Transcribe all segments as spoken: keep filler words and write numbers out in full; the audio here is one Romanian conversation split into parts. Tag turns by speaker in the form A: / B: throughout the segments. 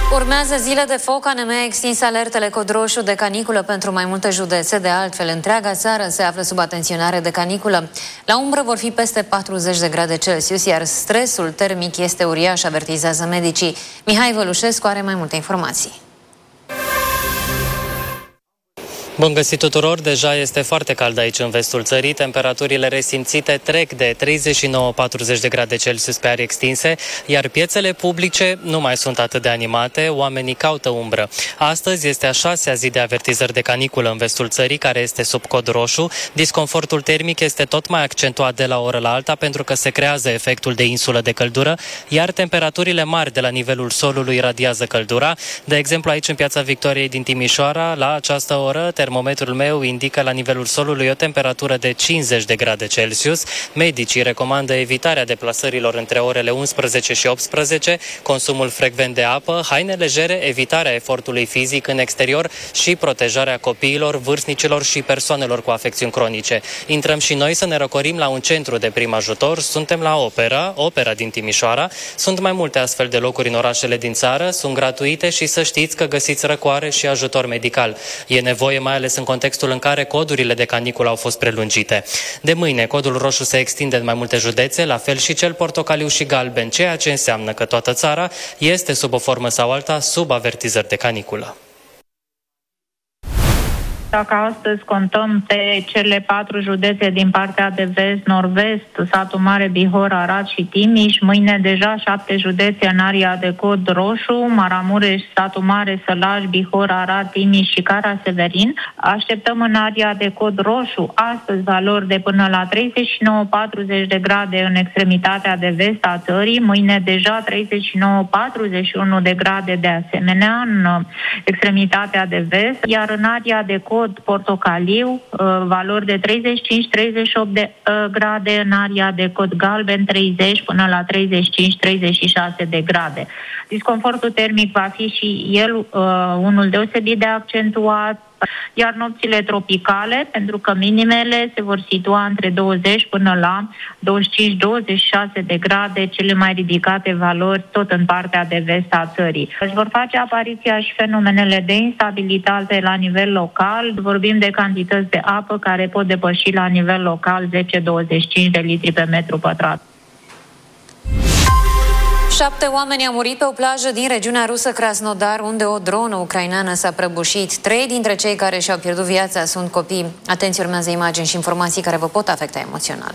A: Urmează zile de foc. A N M a extins alertele cod roșu de caniculă pentru mai multe județe. De altfel, întreaga țară se află sub atenționare de caniculă. La umbră vor fi peste patruzeci de grade Celsius, iar stresul termic este uriaș, avertizează medicii. Mihai Vălușescu are mai multe informații.
B: Bun găsit tuturor! Deja este foarte cald aici în vestul țării. Temperaturile resimțite trec de treizeci și nouă - patruzeci de grade Celsius pe arii extinse, iar piețele publice nu mai sunt atât de animate, oamenii caută umbră. Astăzi este a șasea zi de avertizări de caniculă în vestul țării, care este sub cod roșu. Disconfortul termic este tot mai accentuat de la o oră la alta pentru că se creează efectul de insulă de căldură, iar temperaturile mari de la nivelul solului radiază căldura. De exemplu, aici în Piața Victoriei din Timișoara, la această oră, termometrul meu indică la nivelul solului o temperatură de cincizeci de grade Celsius. Medicii recomandă evitarea deplasărilor între orele unsprezece și optsprezece, consumul frecvent de apă, haine legere, evitarea efortului fizic în exterior și protejarea copiilor, vârstnicilor și persoanelor cu afecțiuni cronice. Intrăm și noi să ne răcorim la un centru de prim ajutor. Suntem la Opera, Opera din Timișoara. Sunt mai multe astfel de locuri în orașele din țară, sunt gratuite și să știți că găsiți răcoare și ajutor medical. E nevoie mai ales în contextul în care codurile de caniculă au fost prelungite. De mâine, codul roșu se extinde în mai multe județe, la fel și cel portocaliu și galben, ceea ce înseamnă că toată țara este sub o formă sau alta sub avertizări de caniculă.
C: Dacă astăzi contăm pe cele patru județe din partea de vest, nord-vest, Satul Mare, Bihor, Arad și Timiș, mâine deja șapte județe în aria de cod roșu, Maramureș, Satul Mare, Sălaj, Bihor, Arad, Timiș și Cara-Severin. Așteptăm în aria de cod roșu astăzi valori de până la treizeci și nouă - patruzeci de grade în extremitatea de vest a țării, mâine deja treizeci și nouă - patruzeci și unu de grade de asemenea în extremitatea de vest, iar în aria de cod portocaliu, valori de treizeci și cinci - treizeci și opt de grade, în aria de cod galben treizeci până la treizeci și cinci - treizeci și șase de grade. Disconfortul termic va fi și el uh, unul deosebit de accentuat, iar nopțile tropicale, pentru că minimele se vor situa între douăzeci până la douăzeci și cinci - douăzeci și șase de grade, cele mai ridicate valori tot în partea de vest a țării. Își vor face apariția și fenomenele de instabilitate la nivel local. Vorbim de cantități de apă care pot depăși la nivel local zece - douăzeci și cinci de litri pe metru pătrat.
A: Șapte oameni au murit pe o plajă din regiunea rusă Krasnodar, unde o dronă ucraineană s-a prăbușit. Trei dintre cei care și-au pierdut viața sunt copii. Atenție, urmează imagini și informații care vă pot afecta emoțional.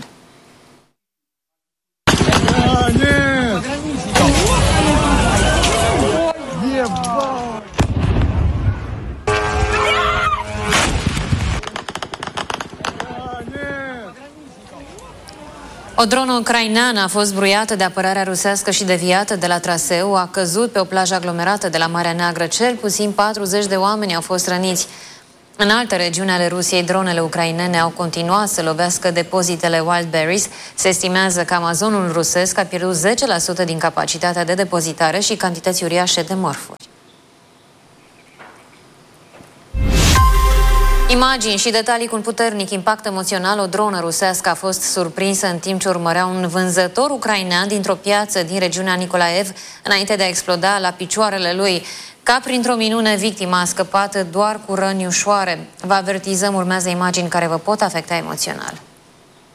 A: O dronă ucraineană a fost zbruiată de apărarea rusească și deviată de la traseu. A căzut pe o plajă aglomerată de la Marea Neagră. Cel puțin patruzeci de oameni au fost răniți. În alte regiuni ale Rusiei, dronele ucrainene au continuat să lovească depozitele Wildberries. Se estimează că Amazonul rusesc a pierdut zece la sută din capacitatea de depozitare și cantități uriașe de mărfuri. Imagini și detalii cu un puternic impact emoțional. O dronă rusească a fost surprinsă în timp ce urmărea un vânzător ucrainean dintr-o piață din regiunea Nicolaev, înainte de a exploda la picioarele lui. Ca printr-o minune, victima a scăpat doar cu răni ușoare. Vă avertizăm, urmează imagini care vă pot afecta emoțional.